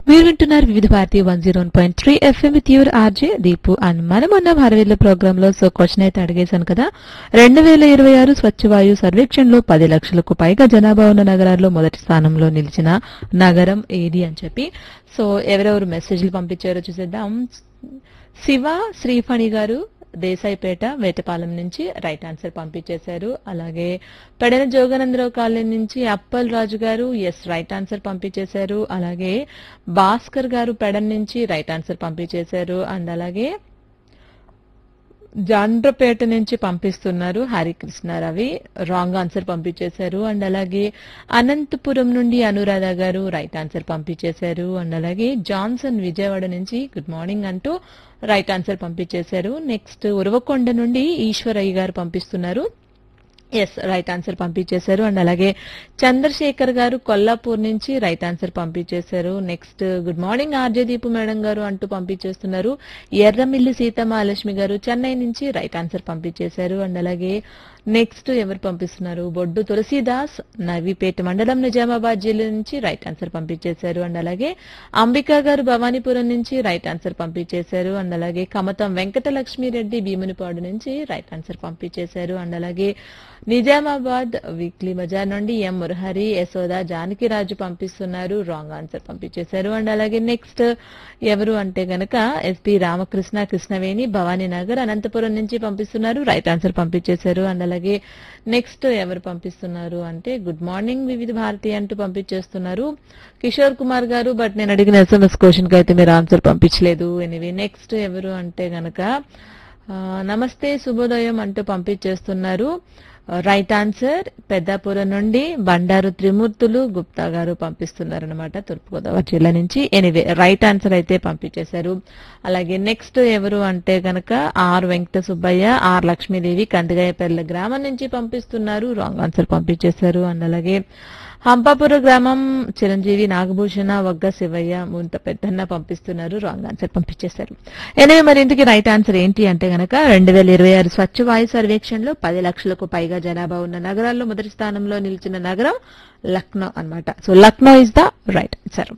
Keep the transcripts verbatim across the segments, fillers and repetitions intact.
మీరు వింటున్నారు వివిధ Bharati one zero point three FM with your RJ Deepu. And మనం ఉన్న భారవీల ప్రోగ్రామ్ లో సో క్వశ్చన్ అయితే అడిగేశాను కదా, రెండు వేల ఇరవై ఆరు స్వచ్ఛ వాయు సర్వేక్షణలో పది లక్షలకు పైగా జనాభా ఉన్న నగరాల్లో మొదటి స్థానంలో నిలిచిన నగరం ఏది అని చెప్పి. సో ఎవరెవరు మెసేజ్లు పంపించారో చూసేద్దాం. శివ శ్రీఫణి గారు దేశాయిపేట వేటపాలెం నుంచి రైట్ ఆన్సర్ పంపించేశారు. అలాగే పెడన జోగానందరావు కాలనీ నుంచి అప్పల్ రాజు గారు ఎస్ రైట్ ఆన్సర్ పంపించేశారు. అలాగే భాస్కర్ గారు పెడన్ నుంచి రైట్ ఆన్సర్ పంపించేశారు. అండ్ అలాగే జాండ్రపేట నుంచి పంపిస్తున్నారు హరికృష్ణ రవి రాంగ్ ఆన్సర్ పంపించేశారు. అండ్ అలాగే అనంతపురం నుండి అనురాధ గారు రైట్ ఆన్సర్ పంపించేశారు. అండ్ అలాగే జాన్సన్ విజయవాడ నుంచి గుడ్ మార్నింగ్ అంటూ రైట్ ఆన్సర్ పంపించేశారు. నెక్స్ట్ ఉరవకొండ నుండి ఈశ్వరయ్య గారు పంపిస్తున్నారు ఎస్ రైట్ ఆన్సర్ పంపించేశారు. అండ్ అలాగే చంద్రశేఖర్ గారు కొల్లాపూర్ నుంచి రైట్ ఆన్సర్ పంపించేశారు. Next good morning RJ Deepu madam గారు అంటూ పంపించేస్తున్నారు. ఎర్రమిల్లి సీతమహాలక్ష్మి గారు చెన్నై నుంచి రైట్ ఆన్సర్ పంపించేశారు. అండ్ అలాగే నెక్స్ట్ ఎవరు పంపిస్తున్నారు, బొడ్డు తులసీదాస్ నవీపేట మండలం నిజామాబాద్ జిల్లా నుంచి రైట్ ఆన్సర్ పంపించేశారు. అండ్ అలాగే అంబికా గారు భవానీపురం నుంచి రైట్ ఆన్సర్ పంపించేశారు. అండ్ అలాగే కమతం వెంకటలక్ష్మిరెడ్డి భీమునిపాడు నుంచి రైట్ ఆన్సర్ పంపించేశారు. అండ్ అలాగే నిజామాబాద్ వీక్లీ బజార్ నుండి ఎం మురహరి యశోద జానకిరాజు పంపిస్తున్నారు రాంగ్ ఆన్సర్ పంపించేశారు. అండ్ అలాగే నెక్స్ట్ ఎవరు అంటే గనక ఎస్పి రామకృష్ణ కృష్ణవేణి భవానీనగర్ అనంతపురం నుంచి పంపిస్తున్నారు రైట్ ఆన్సర్ పంపించేశారు. అండ్ అలాగే నెక్స్ట్ ఎవరు పంపిస్తున్నారు అంటే గుడ్ మార్నింగ్ వివిధ భారతి అంటూ పంపించేస్తున్నారు కిషోర్ కుమార్ గారు. బట్ నేను అడిగిన ఎస్ఎంఎస్ క్వశ్చన్ కి అయితే మీరు ఆన్సర్ పంపించలేదు. ఎనివే నెక్స్ట్ ఎవరు అంటే గనక నమస్తే శుభోదయం అంటూ పంపించేస్తున్నారు రైట్ ఆన్సర్ పెద్దాపురం నుండి బండారు త్రిమూర్తులు గుప్తా గారు పంపిస్తున్నారు అనమాట తూర్పుగోదావరి జిల్లా నుంచి. ఎనివే రైట్ ఆన్సర్ అయితే పంపించేశారు. అలాగే నెక్స్ట్ ఎవరు అంటే గనక ఆర్ వెంకట సుబ్బయ్య ఆర్ లక్ష్మీదేవి కందిగాయపల్లి గ్రామం నుంచి పంపిస్తున్నారు రాంగ్ ఆన్సర్ పంపించేశారు. అండ్ అలాగే హంపాపుర గ్రామం చిరంజీవి నాగభూషణ వగ్గ శివయ్య ముంత పెద్దన్న పంపిస్తున్నారు రాంగ్ ఆన్సర్ పంపించేశారు. ఎనివే మరి ఇందుకు రైట్ ఆన్సర్ ఏంటి అంటే గనక రెండు వేల ఇరవై ఆరు స్వచ్ఛ వాయు సర్వేక్షణలో పది లక్షలకు పైగా జనాభా ఉన్న నగరాల్లో మొదటి స్థానంలో నిలిచిన నగరం లక్నో అన్నమాట. So Lucknow is the right answer.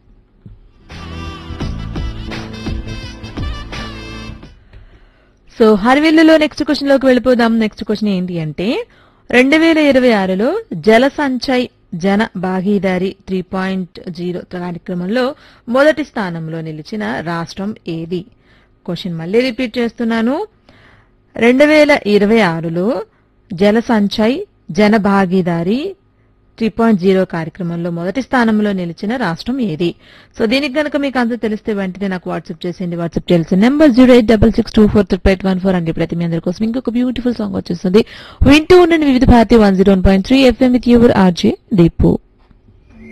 So హర్విల్లులో next question లోకి వెళ్ళిపోదాం. నెక్స్ట్ క్వశ్చన్ ఏంటి అంటే రెండు వేల ఇరవై ఆరులో జల సంచయ్ జన భాగీదారీ త్రీ పాయింట్ జీరో కార్యక్రమంలో మొదటి స్థానంలో నిలిచిన రాష్ట్రం ఏది? క్వశ్చన్ మళ్ళీ రిపీట్ చేస్తున్నాను. రెండు వేల ఇరవై ఆరులో జల సంచయ్ జన భాగీదారీ త్రీ పాయింట్ జీరో కార్యక్రమంలో మొదటి స్థానంలో నిలిచిన రాష్ట్రం ఏది? సో దీనికి గనక మీకు ఆన్సర్ తెలిస్తే వెంటనే నాకు వాట్సాప్ చేసేయండి. వాట్సాప్ చేయాల్సిన number zero eight double six two four triple eight one four అండి. ప్రతి మీ అందరి కోసం ఇంకొక బ్యూటిఫుల్ సాంగ్ వచ్చేస్తుంది. వింటూ ఉండండి వివిధ Bharati one zero point three FM with your RJ Deepu.